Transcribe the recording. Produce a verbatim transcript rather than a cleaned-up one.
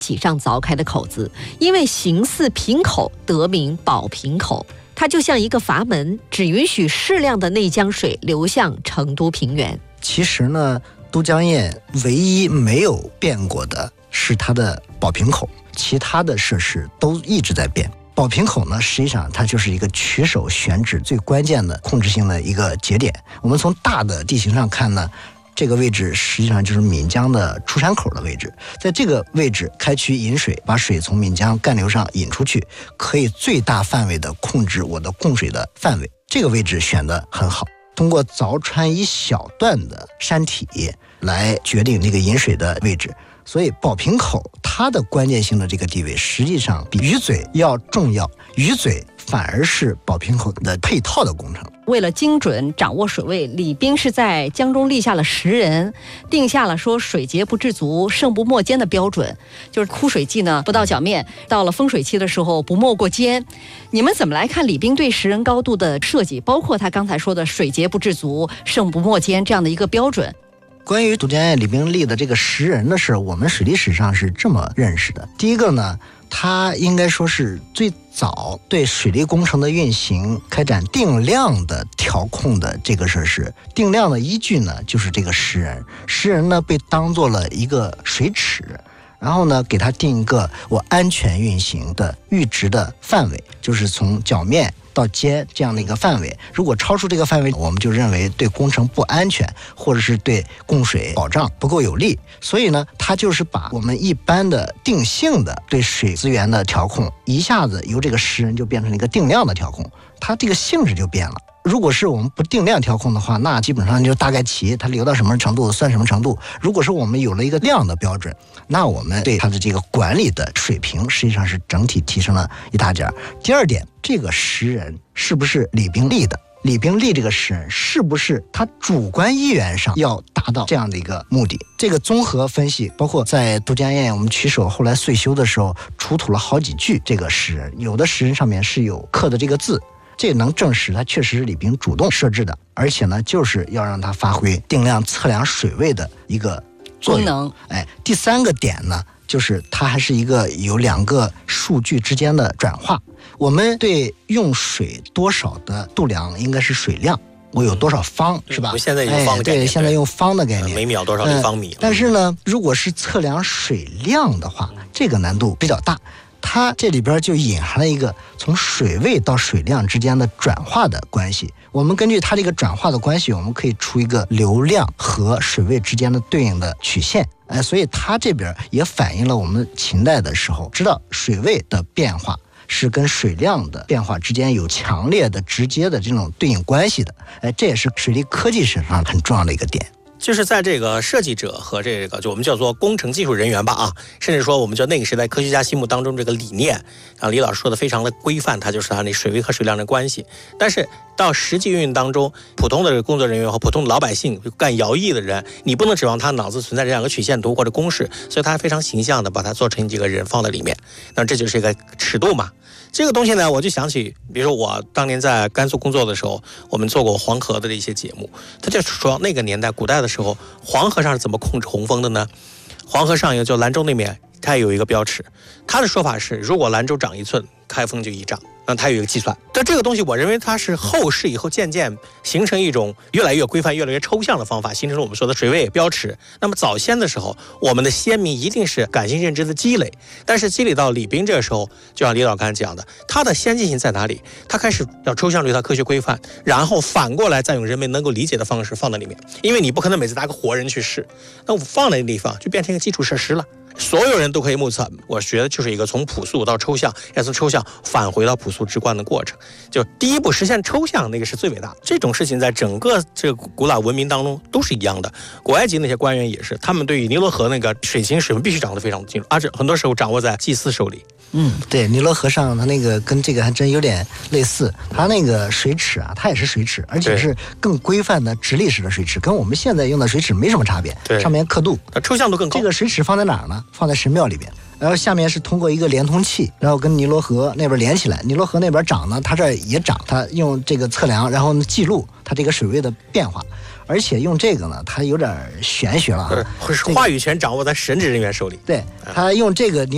脊上凿开的口子，因为形似瓶口，得名宝瓶口。它就像一个阀门，只允许适量的内江水流向成都平原。 其实呢，都江堰唯一没有变过的是它的宝瓶口，其他的设施都一直在变。宝瓶口呢，实际上它就是一个取手选址最关键的控制性的一个节点。我们从大的地形上看呢，这个位置实际上就是岷江的出山口的位置，在这个位置开渠引水，把水从岷江干流上引出去，可以最大范围的控制我的供水的范围。这个位置选得很好，通过凿穿一小段的山体来决定这个引水的位置。所以宝瓶口它的关键性的这个地位实际上比鱼嘴要重要，鱼嘴反而是宝瓶口的配套的工程。 为了精准掌握水位，李冰是在江中立下了石人，定下了说水节不至足，胜不没肩的标准。就是枯水季呢不到脚面，到了丰水期的时候不没过肩。你们怎么来看李冰对石人高度的设计，包括他刚才说的水节不至足，胜不没肩这样的一个标准？ 关于都江堰李冰立的这个石人的事，我们水利史上是这么认识的。第一个呢，它应该说是最早对水利工程的运行开展定量的调控的这个设施。定量的依据呢，就是这个石人。石人呢被当做了一个水尺，然后呢给它定一个我安全运行的阈值的范围，就是从脚面到肩这样的一个范围。如果超出这个范围，我们就认为对工程不安全，或者是对供水保障不够有利。所以呢，它就是把我们一般的定性的对水资源的调控，一下子由这个石人就变成了一个定量的调控，它这个性质就变了。如果是我们不定量调控的话，那基本上就大概齐，它流到什么程度算什么程度。如果是我们有了一个量的标准，那我们对它的这个管理的水平实际上是整体提升了一大截。第二点，这个石人是不是李冰立的？李冰立这个石人是不是他主观意愿上要达到这样的一个目的？这个综合分析，包括在都江堰我们取手后来岁修的时候出土了好几具这个石人，有的石人上面是有刻的这个字，这能证实它确实是李冰主动设置的，而且呢，就是要让它发挥定量测量水位的一个作用。 功能。 哎，第三个点呢，就是它还是一个有两个数据之间的转化。我们对用水多少的度量应该是水量，我有多少方、嗯、是吧？ 现在用方的概念、 哎、对，现在用方的概念， 每秒多少立方米、嗯。 但是呢，如果是测量水量的话，这个难度比较大。它这里边就隐含了一个从水位到水量之间的转化的关系。我们根据它这个转化的关系，我们可以出一个流量和水位之间的对应的曲线。哎，所以它这边也反映了我们秦代的时候知道水位的变化是跟水量的变化之间有强烈的直接的这种对应关系的。哎，这也是水利科技史上很重要的一个点。 就是在这个设计者和这个就我们叫做工程技术人员吧啊，甚至说我们叫那个时代科学家心目当中这个理念啊，李老师说的非常的规范，它就是它那水位和水量的关系。但是到实际运营当中，普通的工作人员和普通的老百姓干徭役的人，你不能指望他脑子存在这样一个曲线图或者公式，所以他非常形象的把它做成这个人放在里面，那这就是一个尺度嘛。这个东西呢，我就想起，比如说我当年在甘肃工作的时候，我们做过黄河的一些节目，它就说那个年代古代的时候，黄河上是怎么控制洪峰的呢？黄河上游就兰州那边，它有一个标尺，它的说法是，如果兰州涨一寸，开封就一丈。那它有一个计算，但这个东西我认为它是后世以后渐渐形成一种越来越规范、越来越抽象的方法，形成了我们说的水位标尺。那么早先的时候，我们的先民一定是感性认知的积累，但是积累到李冰这个时候，就像李老刚才讲的，它的先进性在哪里？它开始要抽象率，它科学规范，然后反过来再用人们能够理解的方式放在里面，因为你不可能每次拿个活人去试，那我放在那个地方就变成一个基础设施了。所有人都可以目测，我觉得就是一个从朴素到抽象，要从抽象返回到朴素直观的过程。就第一步实现抽象，那个是最伟大的。这种事情在整个这个古老文明当中都是一样的。古埃及那些官员也是，他们对于尼罗河那个水情水文必须掌握得非常清楚，而且很多时候掌握在祭司手里。 嗯，对，尼罗河上它那个跟这个还真有点类似，它那个水尺啊，它也是水尺，而且是更规范的直立式的水尺，跟我们现在用的水尺没什么差别。 对， 上面刻度， 它抽象度更高。 这个水尺放在哪儿呢？放在神庙里边，然后下面是通过一个连通器，然后跟尼罗河那边连起来。尼罗河那边涨呢，它这儿也涨，它用这个测量，然后呢记录它这个水位的变化。而且用这个呢，它有点玄学了啊， 话语权掌握在神职人员手里。 对，它用这个尼